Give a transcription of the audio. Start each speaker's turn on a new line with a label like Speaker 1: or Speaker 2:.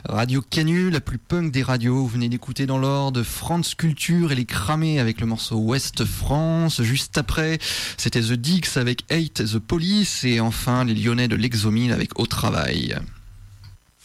Speaker 1: Radio Canu, la plus punk des radios. Vous venez d'écouter dans l'ordre France Culture et les Cramés avec le morceau Ouest France. Juste après, c'était The Dix avec Hate the Police. Et enfin, les Lyonnais de l'Exomile avec Au Travail.